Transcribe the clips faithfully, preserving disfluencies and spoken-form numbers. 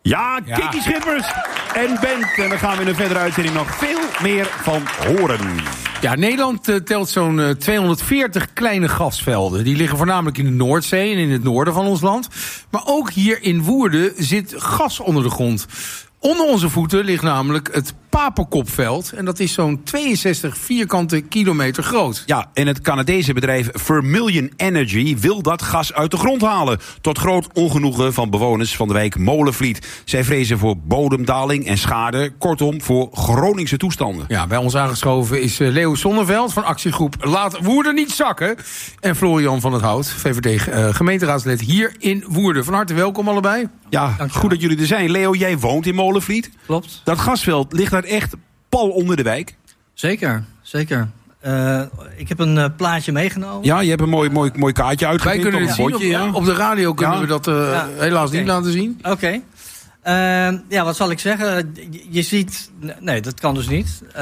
Ja, Ja. Kiki Schippers en Bent. En daar gaan we in een verdere uitzending nog veel meer van horen. Ja, Nederland uh, telt zo'n uh, tweehonderdveertig kleine gasvelden. Die liggen voornamelijk in de Noordzee en in het noorden van ons land. Maar ook hier in Woerden zit gas onder de grond. Onder onze voeten ligt namelijk het Papekopveld. En dat is zo'n tweeënzestig vierkante kilometer groot. Ja, en het Canadese bedrijf Vermilion Energy wil dat gas uit de grond halen. Tot groot ongenoegen van bewoners van de wijk Molenvliet. Zij vrezen voor bodemdaling en schade. Kortom, voor Groningse toestanden. Ja, bij ons aangeschoven is uh, Leo Sonneveld van actiegroep Laat Woerden niet zakken. En Florian van het Hout, V V D uh, gemeenteraadslid hier in Woerden. Van harte welkom allebei. Ja, goed dat jullie er zijn. Leo, jij woont in Molenvliet. Klopt. Dat gasveld ligt daar echt pal onder de wijk. Zeker, zeker. Uh, ik heb een uh, plaatje meegenomen. Ja, je hebt een mooi, mooi, mooi kaartje Wij uitgeprint. kunnen het op zien. een Op, bordje, ja. op de radio kunnen Ja. we dat uh, Ja. helaas Okay. niet laten zien. Oké. Okay. Uh, ja, wat zal ik zeggen? Je, je ziet... Nee, dat kan dus niet. Uh,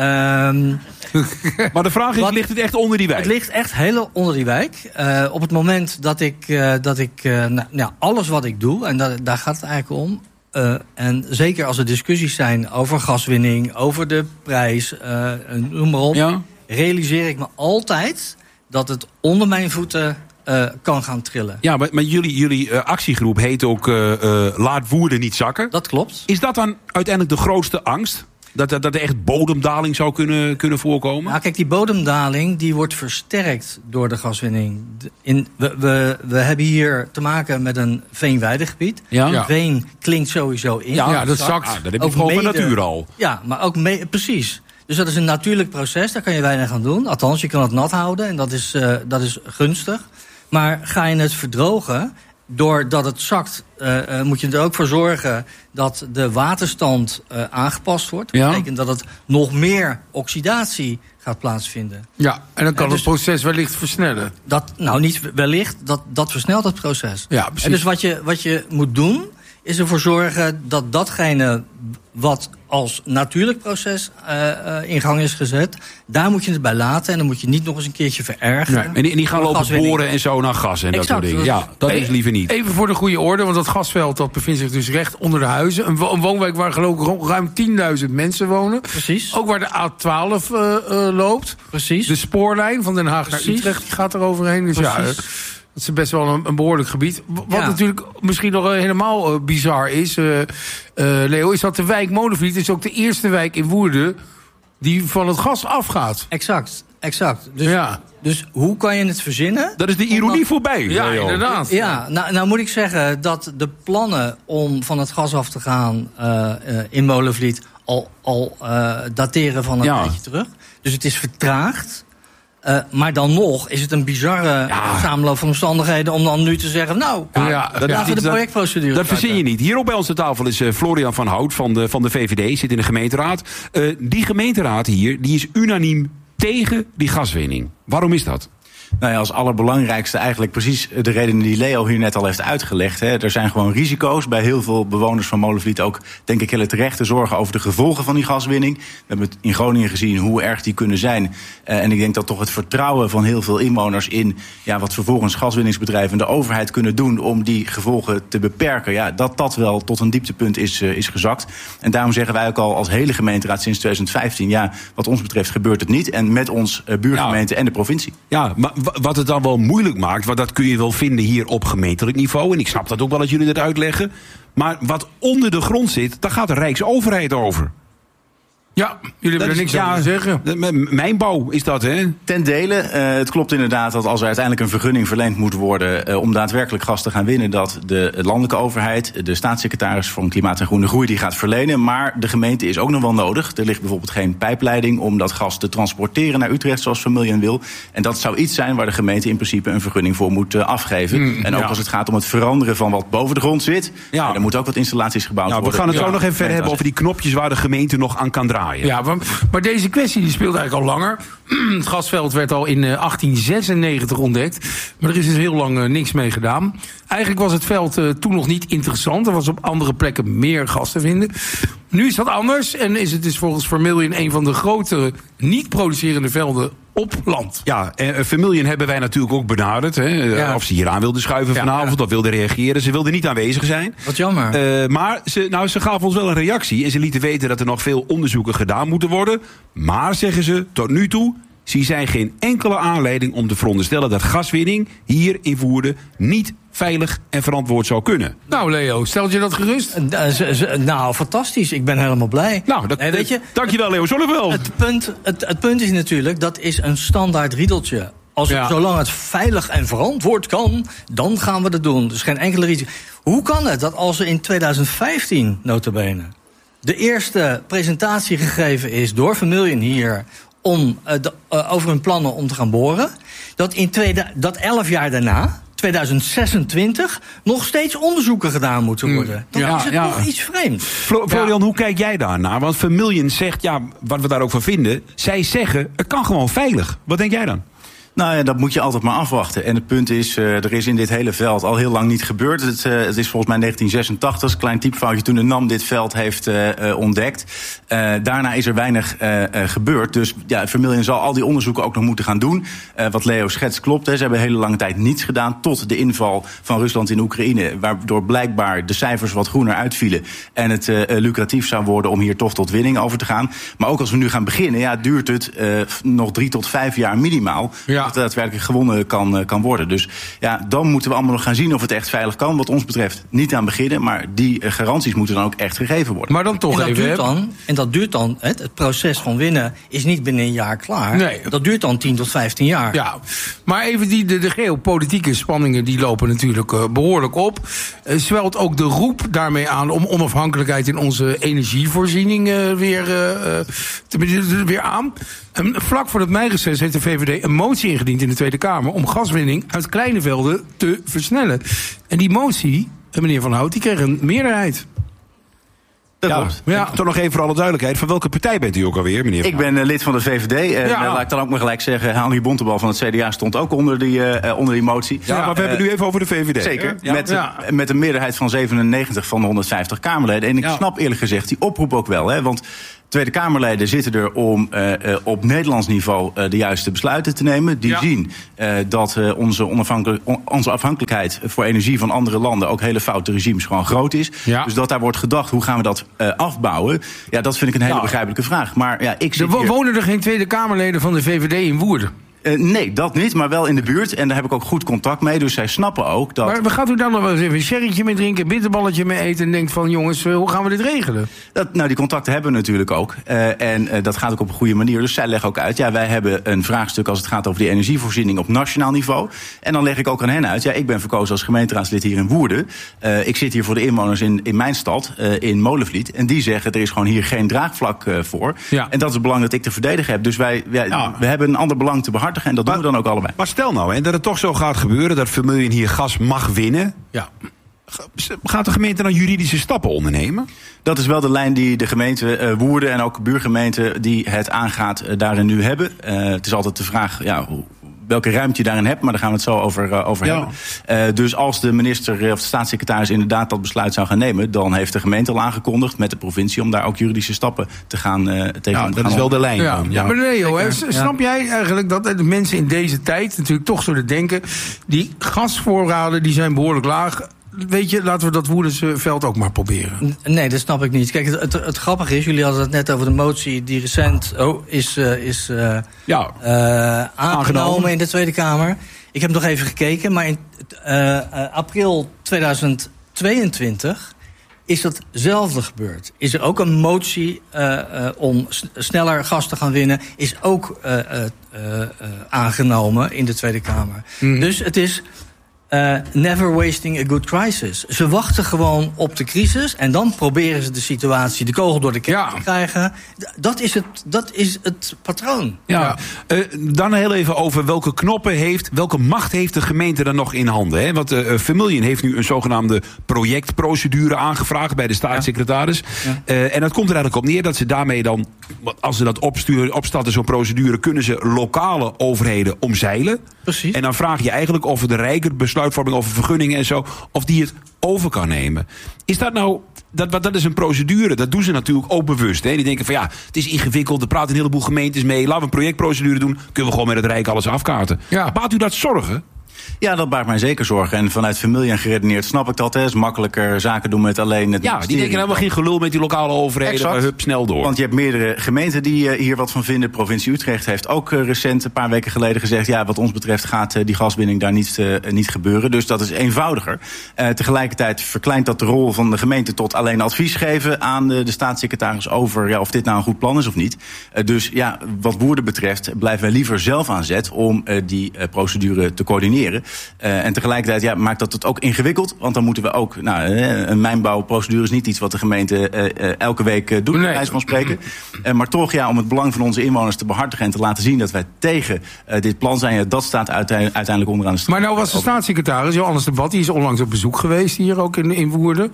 Maar de vraag is, Wat- ligt het echt onder die wijk? Het ligt echt heel onder die wijk. Uh, op het moment dat ik, uh, dat ik uh, nou, nou, alles wat ik doe, en dat, daar gaat het eigenlijk om. Uh, en zeker als er discussies zijn over gaswinning, over de prijs, uh, noem maar op. Ja. Realiseer ik me altijd dat het onder mijn voeten uh, kan gaan trillen. Ja, maar, maar jullie, jullie uh, actiegroep heet ook uh, uh, Laat Woerden niet zakken. Dat klopt. Is dat dan uiteindelijk de grootste angst? Dat, dat, dat er echt bodemdaling zou kunnen, kunnen voorkomen? Nou, kijk, die bodemdaling die wordt versterkt door de gaswinning. In, we, we, we hebben hier te maken met een veenweidegebied. Ja. Ja. Veen klinkt sowieso in. Ja, dat zakt. Ah, dat heb je Ook gewoon van mede- natuur al. Ja, maar ook mee, precies. Dus dat is een natuurlijk proces, daar kan je weinig aan doen. Althans, je kan het nat houden en dat is, uh, dat is gunstig. Maar ga je het verdrogen, doordat het zakt, uh, uh, moet je er ook voor zorgen dat de waterstand uh, aangepast wordt. Dat Ja. betekent dat het nog meer oxidatie gaat plaatsvinden. Ja, en dan kan Ja, dus- het proces wellicht versnellen. Dat, nou, niet wellicht, dat, dat versnelt het proces. Ja, precies. En dus wat je, wat je moet doen, is ervoor zorgen dat datgene wat als natuurlijk proces uh, uh, in gang is gezet, daar moet je het bij laten. En dan moet je niet nog eens een keertje verergeren. En die, en die gaan Door lopen gaswinning. boren en zo naar gas en dat Exact. soort dingen. Ja, dat is liever niet. Even voor de goede orde, want dat gasveld dat bevindt zich dus recht onder de huizen. Een, wo- een woonwijk waar geloof ik ru- ruim tienduizend mensen wonen. Precies. Ook waar de A twaalf uh, uh, loopt. Precies. De spoorlijn van Den Haag naar Precies. Utrecht die gaat er overheen. Dus ja, Precies. uh, dat is best wel een, een behoorlijk gebied. W- Wat Ja. natuurlijk misschien nog uh, helemaal uh, bizar is, uh, uh, Leo, is dat de wijk Molenvliet is ook de eerste wijk in Woerden die van het gas afgaat. Exact, exact. Dus, Ja. dus hoe kan je het verzinnen? Dat is de ironie voorbij. Ja, Leo. inderdaad. Ja, nou, nou moet ik zeggen dat de plannen om van het gas af te gaan uh, uh, in Molenvliet al, al uh, dateren van een Ja. tijdje terug. Dus het is vertraagd. Uh, maar dan nog is het een bizarre Ja. samenloop van omstandigheden om dan nu te zeggen, nou, Ja, ja, dat laten is we iets de dat- projectprocedure Dat starten. verzin je niet. Hier ook bij ons aan tafel is uh, Florian van Hout van de, van de V V D. Zit in de gemeenteraad. Uh, die gemeenteraad hier die is unaniem tegen die gaswinning. Waarom is dat? Nou ja, als allerbelangrijkste eigenlijk precies de redenen die Leo hier net al heeft uitgelegd. Hè. Er zijn gewoon risico's bij heel veel bewoners van Molenvliet. Ook, denk ik, hele terechte zorgen over de gevolgen van die gaswinning. We hebben het in Groningen gezien hoe erg die kunnen zijn. Uh, en ik denk dat toch het vertrouwen van heel veel inwoners in ja, wat vervolgens gaswinningsbedrijven en de overheid kunnen doen om die gevolgen te beperken. Ja, dat dat wel tot een dieptepunt is, uh, is gezakt. En daarom zeggen wij ook al als hele gemeenteraad sinds twintig vijftien... ja, wat ons betreft gebeurt het niet. En met ons uh, buurgemeente en de provincie. Ja, maar w- wat het dan wel moeilijk maakt, want dat kun je wel vinden hier op gemeentelijk niveau. En ik snap dat ook wel dat jullie dat uitleggen. Maar wat onder de grond zit, daar gaat de Rijksoverheid over. Ja, jullie hebben er niks aan te zeggen. de- m- Mijnbouw is dat, hè? Ten dele. Uh, het klopt inderdaad dat als er uiteindelijk een vergunning verleend moet worden uh, om daadwerkelijk gas te gaan winnen, dat de landelijke overheid, de staatssecretaris voor Klimaat en Groene Groei, die gaat verlenen. Maar de gemeente is ook nog wel nodig. Er ligt bijvoorbeeld geen pijpleiding om dat gas te transporteren naar Utrecht, zoals Vermilion wil. En dat zou iets zijn waar de gemeente in principe een vergunning voor moet uh, afgeven. Mm, en ook ja. als het gaat om het veranderen van wat boven de grond zit. Ja. Uh, er moeten ook wat installaties gebouwd Nou, we worden. gaan het zo Ja. nog even verder hebben over die knopjes waar de gemeente nog aan kan draaien. Ja, maar, maar deze kwestie die speelt eigenlijk al langer. Het gasveld werd al in uh, achttien zesennegentig ontdekt. Maar er is dus heel lang uh, niks mee gedaan. Eigenlijk was het veld uh, toen nog niet interessant. Er was op andere plekken meer gas te vinden. Nu is dat anders. En is het dus volgens Vermilion een van de grote niet-producerende velden op land. Ja, en Vermilion hebben wij natuurlijk ook benaderd. Hè, ja. Of ze hier aan wilden schuiven ja, vanavond, ja. of wilden reageren. Ze wilden niet aanwezig zijn. Wat jammer. Uh, maar ze, nou, ze gaven ons wel een reactie. En ze lieten weten dat er nog veel onderzoeken gedaan moeten worden. Maar, zeggen ze, tot nu toe zie zij geen enkele aanleiding om te veronderstellen dat gaswinning hier in Woerden niet veilig en verantwoord zou kunnen. Nou, Leo, stelt je dat gerust? Uh, z- z- nou, fantastisch. Ik ben helemaal blij. Nou, dat, nee, weet je, dankjewel, Leo Zonneveld. Het punt, het, het punt is natuurlijk, dat is een standaard riedeltje. Als, ja. Zolang het veilig en verantwoord kan, dan gaan we dat doen. Dus geen enkele risico. Hoe kan het dat als er in tweeduizend vijftien, nota bene, de eerste presentatie gegeven is door Vermilion hier om uh, de, uh, over hun plannen om te gaan boren, dat in tweede, dat elf jaar daarna, tweeduizend zesentwintig, nog steeds onderzoeken gedaan moeten worden. Dan ja, is het ja. toch iets vreemds. Flo- Florian, ja. hoe kijk jij daarnaar? Want Vermilion zegt, ja, wat we daar ook van vinden, zij zeggen, het kan gewoon veilig. Wat denk jij dan? Nou ja, dat moet je altijd maar afwachten. En het punt is, uh, er is in dit hele veld al heel lang niet gebeurd. Het, uh, het is volgens mij negentien zesentachtig, een klein typfoutje, toen de N A M dit veld heeft uh, uh, ontdekt. Uh, daarna is er weinig uh, uh, gebeurd. Dus ja, Vermilion zal al die onderzoeken ook nog moeten gaan doen. Uh, wat Leo schetst klopt. Hè. Ze hebben hele lange tijd niets gedaan tot de inval van Rusland in Oekraïne, waardoor blijkbaar de cijfers wat groener uitvielen en het uh, lucratief zou worden om hier toch tot winning over te gaan. Maar ook als we nu gaan beginnen, ja, duurt het uh, nog drie tot vijf jaar minimaal. Ja. Dat het daadwerkelijk gewonnen kan, kan worden. Dus ja, dan moeten we allemaal nog gaan zien of het echt veilig kan. Wat ons betreft niet aan beginnen, maar die garanties moeten dan ook echt gegeven worden. Maar dan toch en dat even. Duurt dan, en dat duurt dan, het, het proces van winnen is niet binnen een jaar klaar. Nee. Dat duurt dan tien tot vijftien jaar. Ja, maar even die, de, de geopolitieke spanningen die lopen natuurlijk uh, behoorlijk op. Uh, zwelt ook de roep daarmee aan om onafhankelijkheid in onze energievoorziening uh, weer, uh, te, weer aan. En vlak voor het meireces heeft de V V D een motie ingediend in de Tweede Kamer om gaswinning uit kleine velden te versnellen. En die motie, meneer Van Hout, die kreeg een meerderheid. Dat ja, ja. Toch nog even voor alle duidelijkheid. Van welke partij bent u ook alweer, meneer Van Ik ben uh, lid van de V V D. En ja. uh, laat ik dan ook maar gelijk zeggen, Henri Bontebal van het C D A stond ook onder die, uh, onder die motie. Ja, maar we uh, hebben nu even over de V V D. Zeker, ja. Met, ja. met een meerderheid van zevenennegentig van de honderdvijftig Kamerleden. En ik ja. snap eerlijk gezegd die oproep ook wel. Hè, want Tweede Kamerleden zitten er om uh, uh, op Nederlands niveau uh, de juiste besluiten te nemen. Die ja. zien uh, dat uh, onze, onafhankelijk, on, onze afhankelijkheid voor energie van andere landen, ook hele foute regimes, gewoon groot is. Ja. Dus dat daar wordt gedacht, hoe gaan we dat uh, afbouwen? Ja, dat vind ik een hele ja. begrijpelijke vraag. Maar ja, ik zit er hier... wonen er geen Tweede Kamerleden van de V V D in Woerden? Uh, nee, dat niet, maar wel in de buurt. En daar heb ik ook goed contact mee, dus zij snappen ook dat... Maar gaat u dan nog wel eens even een sherrytje mee drinken, een bitterballetje mee eten en denkt van, jongens, hoe gaan we dit regelen? Dat, nou, die contacten hebben we natuurlijk ook. Uh, en uh, dat gaat ook op een goede manier. Dus zij leggen ook uit, ja, wij hebben een vraagstuk als het gaat over die energievoorziening op nationaal niveau. En dan leg ik ook aan hen uit, ja, ik ben verkozen als gemeenteraadslid hier in Woerden. Uh, ik zit hier voor de inwoners in, in mijn stad, uh, in Molenvliet. En die zeggen, er is gewoon hier geen draagvlak uh, voor. Ja. En dat is het belang dat ik te verdedigen heb. Dus wij, wij ja. we hebben een ander belang te behartigen en dat maar, doen we dan ook allebei. Maar stel nou, hè, dat het toch zo gaat gebeuren dat Vermilion hier gas mag winnen. Ja. Gaat de gemeente dan juridische stappen ondernemen? Dat is wel de lijn die de gemeente uh, Woerden en ook buurgemeenten die het aangaat uh, daarin nu hebben. Uh, het is altijd de vraag, ja, hoe, welke ruimte je daarin hebt, maar daar gaan we het zo over, uh, over ja. hebben. Uh, dus als de minister of de staatssecretaris inderdaad dat besluit zou gaan nemen, dan heeft de gemeente al aangekondigd met de provincie om daar ook juridische stappen te gaan uh, tegen. Ja, dat is wel de lijn. Ja. Ja. Maar Leo, hè, snap jij eigenlijk dat de mensen in deze tijd natuurlijk toch zullen denken, die gasvoorraden die zijn behoorlijk laag. Weet je, laten we dat Woerdense veld ook maar proberen. Nee, dat snap ik niet. Kijk, het, het, het grappige is, jullie hadden het net over de motie die recent oh, is, uh, is uh, ja. uh, aangenomen, aangenomen in de Tweede Kamer. Ik heb nog even gekeken, maar in uh, uh, april tweeduizend tweeëntwintig is datzelfde gebeurd. Is er ook een motie uh, uh, om s- sneller gas te gaan winnen, is ook uh, uh, uh, uh, aangenomen in de Tweede Kamer. Mm. Dus het is... Uh, never wasting a good crisis. Ze wachten gewoon op de crisis en dan proberen ze de situatie, de kogel door de kerk ja. te krijgen. Dat is het, dat is het patroon. Ja. Uh, dan heel even over welke knoppen heeft, welke macht heeft de gemeente dan nog in handen? Hè? Want uh, Vermilion heeft nu een zogenaamde projectprocedure aangevraagd bij de staatssecretaris. Ja. Ja. Uh, en dat komt er eigenlijk op neer dat ze daarmee dan, als ze dat opsturen, opstarten, zo'n procedure, kunnen ze lokale overheden omzeilen. Precies. En dan vraag je eigenlijk of de rijker besluitvorming over vergunningen en zo, of die het over kan nemen. Is dat nou, dat, dat is een procedure, dat doen ze natuurlijk ook bewust. Hè? Die denken van ja, het is ingewikkeld, er praten een heleboel gemeentes mee, laten we een projectprocedure doen, kunnen we gewoon met het Rijk alles afkaarten. Ja. Baat u dat zorgen? Ja, dat baart mij zeker zorgen. En vanuit Vermilion geredeneerd snap ik dat. Het is makkelijker zaken doen met alleen het Ja, die denken helemaal geen gelul met die lokale overheden. Exact. Maar hup, snel door. Want je hebt meerdere gemeenten die uh, hier wat van vinden. Provincie Utrecht heeft ook uh, recent, een paar weken geleden gezegd, ja, wat ons betreft gaat uh, die gaswinning daar niet, uh, niet gebeuren. Dus dat is eenvoudiger. Uh, tegelijkertijd verkleint dat de rol van de gemeente tot alleen advies geven aan uh, de staatssecretaris over ja, of dit nou een goed plan is of niet. Uh, dus ja, wat Woerden betreft blijven wij liever zelf aan zet om uh, die uh, procedure te coördineren. Uh, en tegelijkertijd ja, maakt dat het ook ingewikkeld. Want dan moeten we ook, nou, een mijnbouwprocedure is niet iets wat de gemeente uh, uh, elke week uh, doet, bij wijze van spreken. Uh, maar toch, ja, om het belang van onze inwoners te behartigen en te laten zien dat wij tegen uh, dit plan zijn, ja, dat staat uiteindelijk onderaan de streep. Maar nou was de staatssecretaris, Johannes de Bad, die is onlangs op bezoek geweest hier ook in, in Woerden.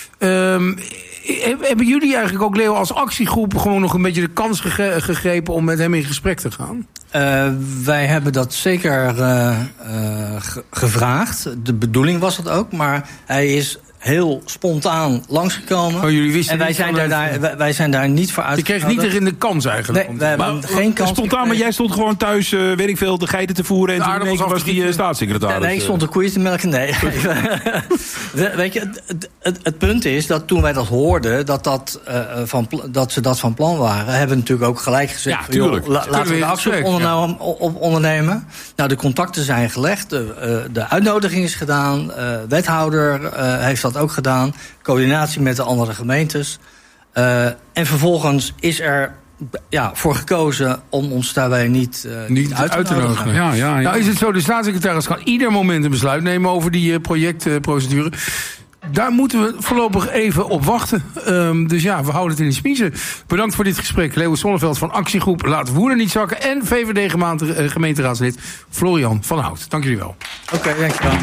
Um, Hebben jullie eigenlijk ook, Leo, als actiegroep gewoon nog een beetje de kans gege- gegrepen om met hem in gesprek te gaan? Uh, wij hebben dat zeker uh, uh, ge- gevraagd. De bedoeling was dat ook, maar hij is heel spontaan langsgekomen. Oh, jullie wisten en wij niet zijn, daar, daar, wij, wij zijn daar niet voor uitgekomen. Je kreeg niet erin de kans eigenlijk. Nee, wij hebben maar, geen kans. Spontaan, maar jij stond gewoon thuis, uh, weet ik veel, de geiten te voeren. En toen in één keer was die uh, staatssecretaris. Nee, nee, ik stond de koeien te melken. Nee. Weet je, het, het, het, het punt is dat toen wij dat hoorden, dat, dat, uh, van, dat ze dat van plan waren, hebben we natuurlijk ook gelijk gezegd. Ja, tuurlijk. Joh, la, laten we de actie op, ondernemen, ja. op ondernemen. Nou, de contacten zijn gelegd. De, uh, de uitnodiging is gedaan. Uh, wethouder uh, heeft dat ook gedaan. Coördinatie met de andere gemeentes. Uh, en vervolgens is er ja, voor gekozen om ons daarbij niet, uh, niet, niet uit te, uit te nodigen. nodigen. Ja, ja, ja. Nou is het zo, de staatssecretaris kan ieder moment een besluit nemen over die uh, projectprocedure. Uh, Daar moeten we voorlopig even op wachten. Um, dus ja, we houden het in de smiezen. Bedankt voor dit gesprek. Leo Sonneveld van actiegroep Laat Woerden niet zakken. En V V D gemeenteraadslid Florian van Hout. Dank jullie wel. Oké, okay, dankjewel.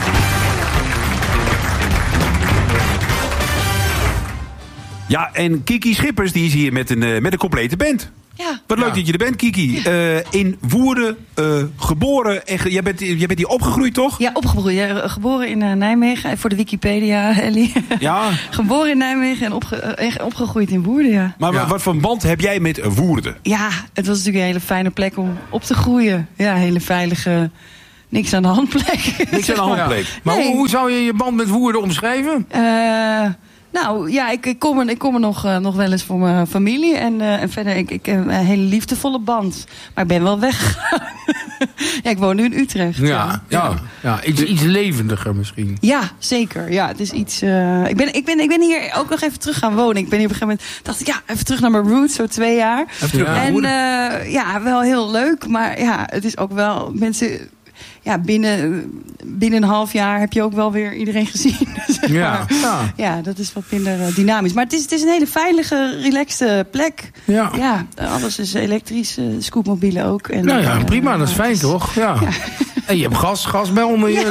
Ja, en Kiki Schippers die is hier met een, uh, met een complete band. Ja. Wat leuk ja. dat je er bent, Kiki. Ja. Uh, in Woerden, uh, geboren en ge- jij, bent, jij bent hier opgegroeid, toch? Ja, opgegroeid. Ja, geboren in uh, Nijmegen. Voor de Wikipedia, Ellie. Ja. Geboren in Nijmegen en opge- uh, opgegroeid in Woerden, ja. Maar ja. wat voor band heb jij met Woerden? Ja, het was natuurlijk een hele fijne plek om op te groeien. Ja, een hele veilige, niks aan de hand plek. Niks aan de hand plek. Ja. Maar nee. hoe, hoe zou je je band met Woerden omschrijven? Uh, Nou, ja, ik, ik, kom er, ik kom er nog, uh, nog wel eens voor mijn familie. En, uh, en verder, ik, ik heb een hele liefdevolle band. Maar ik ben wel weggegaan. Ja, ik woon nu in Utrecht. Ja, ja. ja. ja iets, iets levendiger misschien. Ja, zeker. Ja, het is iets... Uh, ik, ben, ik, ben, ik ben hier ook nog even terug gaan wonen. Ik ben hier op een gegeven moment... dacht ik, ja, even terug naar mijn roots, zo twee jaar. Ja. En uh, ja, wel heel leuk. Maar ja, het is ook wel... Mensen... Ja, binnen, binnen een half jaar heb je ook wel weer iedereen gezien. Zeg maar. Ja, ja. ja, dat is wat minder uh, dynamisch. Maar het is, het is een hele veilige, relaxte plek. Ja, ja alles is elektrisch, uh, scootmobielen ook. En, nou ja, uh, prima, dat is fijn, is, toch? Ja. ja. En je hebt gas, gas bij onder je. Ja.